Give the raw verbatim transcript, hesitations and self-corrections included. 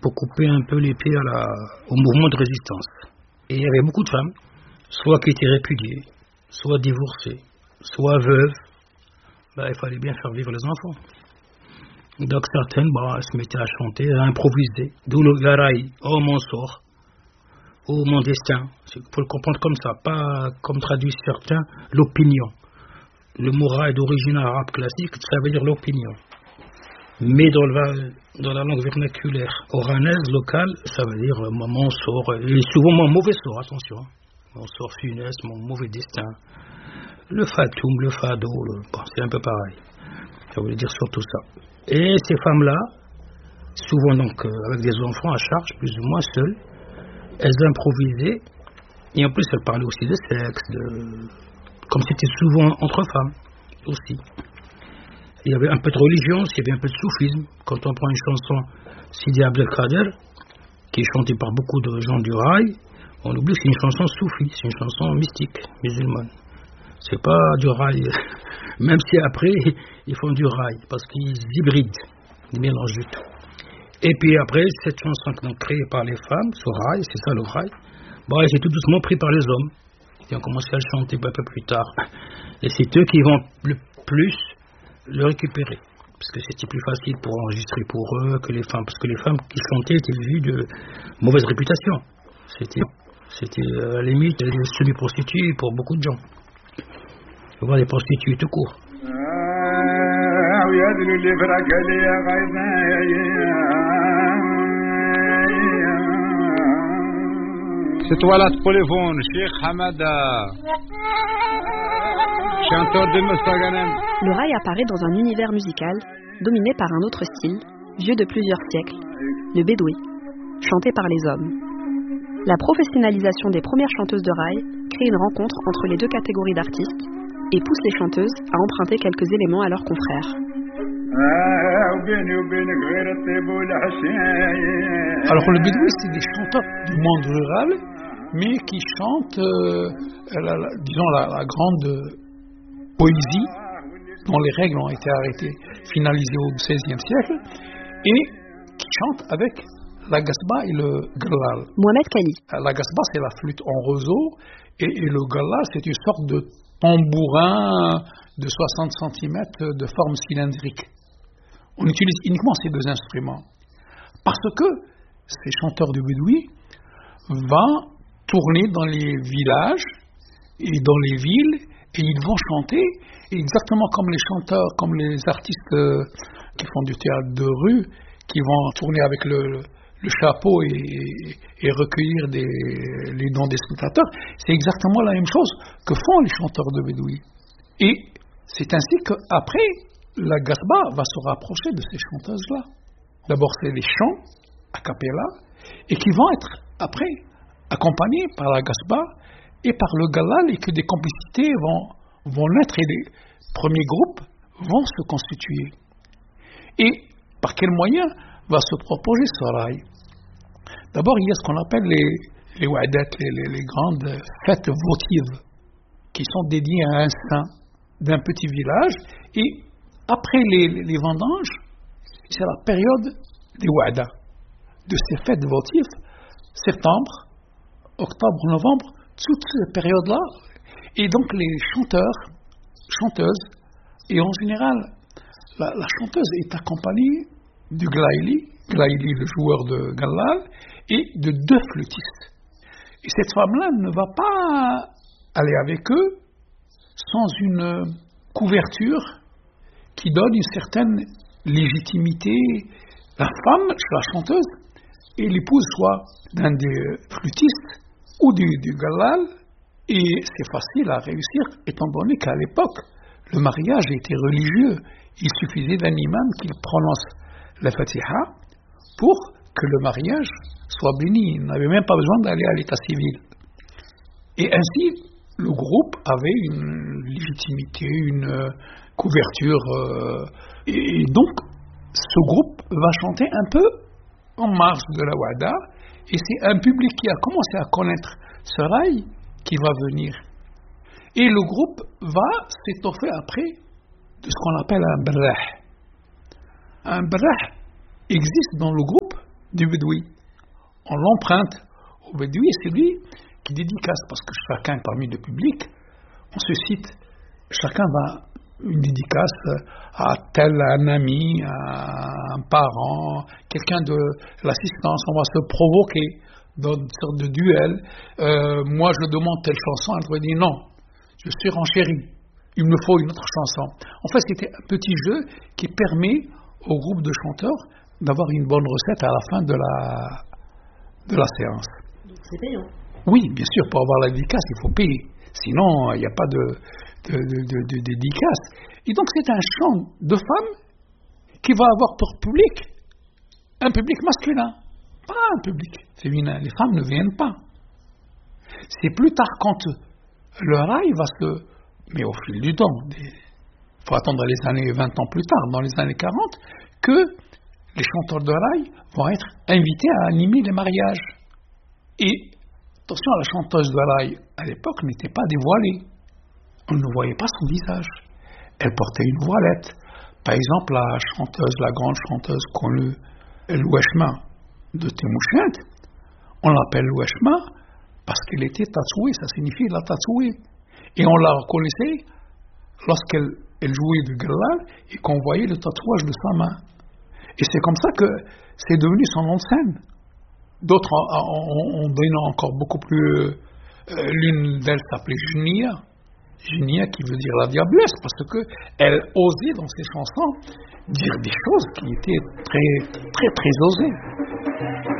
pour couper un peu les pieds à la, au mouvement de résistance. Et il y avait beaucoup de femmes, soit qui étaient répudiées, soit divorcées, soit veuves. Bah, il fallait bien faire vivre les enfants. Donc certaines bah, se mettaient à chanter, à improviser. D'où le garaï, oh mon sort, oh mon destin. Il faut le comprendre comme ça, pas comme traduit certains, l'opinion. Le mot raï d'origine arabe classique, ça veut dire l'opinion. Mais dans, le, dans la langue vernaculaire oranaise, locale, ça veut dire euh, mon sort, et souvent mon mauvais sort, attention. Mon sort funeste, mon mauvais destin. Le fatoum, le fado, le, bon, c'est un peu pareil. Ça veut dire surtout ça. Et ces femmes-là, souvent donc euh, avec des enfants à charge, plus ou moins seules, elles improvisaient, et en plus elles parlaient aussi de sexe, de... comme c'était souvent entre femmes aussi. Il y avait un peu de religion, il y avait un peu de soufisme. Quand on prend une chanson Sidi Abdelkader, qui est chantée par beaucoup de gens du rail, on oublie que c'est une chanson soufie, c'est une chanson mystique, musulmane. C'est pas du rail, même si après ils font du rail, parce qu'ils hybrident, ils mélangent du tout. Et puis après, cette chanson donc, créée par les femmes, ce rail, c'est ça le rail, bah, c'est tout doucement pris par les hommes. Ils ont commencé à le chanter un peu plus tard. Et c'est eux qui vont le plus le récupérer, parce que c'était plus facile pour enregistrer pour eux que les femmes, parce que les femmes qui chantaient étaient vues de mauvaise réputation. C'était, c'était à la limite des semi-prostituées pour beaucoup de gens. On voit les prostituées tout court. C'est toi la polyphone, Cheikh Hamada, chanteur de Mustaganem. Le rail apparaît dans un univers musical dominé par un autre style, vieux de plusieurs siècles, le bédoui, chanté par les hommes. La professionnalisation des premières chanteuses de rail crée une rencontre entre les deux catégories d'artistes et pousse les chanteuses à emprunter quelques éléments à leurs confrères. Alors le bédoui, c'est des chanteurs du monde rural, mais qui chantent, euh, la, la, disons, la, la grande poésie, dont les règles ont été arrêtées, finalisées au seizième siècle, et qui chantent avec la gasba et le galal. Mohamed Kali. La gasba, c'est la flûte en roseau, et, et le galal, c'est une sorte de tambourin de soixante centimètres de forme cylindrique. On utilise uniquement ces deux instruments. Parce que ces chanteurs de bédoui vont tourner dans les villages et dans les villes, et ils vont chanter exactement comme les chanteurs, comme les artistes euh, qui font du théâtre de rue, qui vont tourner avec le, le chapeau et, et recueillir des, les dons des spectateurs. C'est exactement la même chose que font les chanteurs de bédoui. Et c'est ainsi qu'après, la gasba va se rapprocher de ces chanteuses-là. D'abord, c'est les chants a cappella, et qui vont être après accompagnés par la gasba et par le galal, et que des complicités vont, vont naître et les premiers groupes vont se constituer. Et par quels moyens va se proposer ce rail? D'abord, il y a ce qu'on appelle les, les wa'adat, les, les, les grandes fêtes votives, qui sont dédiées à un saint d'un petit village, et après les, les vendanges, c'est la période des wa'ada, de ces fêtes votives, septembre, octobre, novembre, toute cette période-là. Et donc les chanteurs, chanteuses, et en général, la, la chanteuse est accompagnée du glaïli, glaïli le joueur de galal, et de deux flûtistes. Et cette femme-là ne va pas aller avec eux sans une couverture qui donne une certaine légitimité. La femme, la chanteuse, est l'épouse soit d'un des flûtistes ou du, du galal, et c'est facile à réussir étant donné qu'à l'époque, le mariage était religieux. Il suffisait d'un imam qui prononce la Fatiha pour que le mariage soit béni. Il n'avait même pas besoin d'aller à l'état civil. Et ainsi, le groupe avait une légitimité, une couverture. Euh, et donc, ce groupe va chanter un peu en marge de la Wada, et c'est un public qui a commencé à connaître ce rail qui va venir. Et le groupe va s'étoffer après de ce qu'on appelle un brah. Un brah existe dans le groupe du Bédoui. On l'emprunte au Bédoui et c'est lui qui dédicace, parce que chacun parmi le public, on se cite, chacun va une dédicace à tel un ami, à un parent, quelqu'un de l'assistance, on va se provoquer dans une sorte de duel. Euh, moi je demande telle chanson, elle va dire non, je suis renchéri, il me faut une autre chanson. En fait c'était un petit jeu qui permet au groupe de chanteurs d'avoir une bonne recette à la fin de la, de la séance. C'est payant. Oui, bien sûr, pour avoir la dédicace, il faut payer. Sinon, il n'y a pas de, de, de, de, de dédicace. Et donc, c'est un chant de femmes qui va avoir pour public un public masculin, pas un public féminin. Les femmes ne viennent pas. C'est plus tard quand le rail va se... Mais au fil du temps, il faut attendre les années vingt ans plus tard, dans les années quarante, que les chanteurs de rail vont être invités à animer les mariages. Et attention, la chanteuse de rail, à l'époque, n'était pas dévoilée. On ne voyait pas son visage. Elle portait une voilette. Par exemple, la chanteuse, la grande chanteuse connue, Loueshma de Temouchent, on l'appelle Loueshma parce qu'elle était tatouée, ça signifie la tatouée. Et on la reconnaissait lorsqu'elle elle jouait du gala et qu'on voyait le tatouage de sa main. Et c'est comme ça que c'est devenu son nom de scène. D'autres ont donné encore beaucoup plus... Euh, l'une d'elles s'appelait Junia. Junia qui veut dire la diablesse, parce qu'elle osait dans ses chansons dire des choses qui étaient très, très, très osées.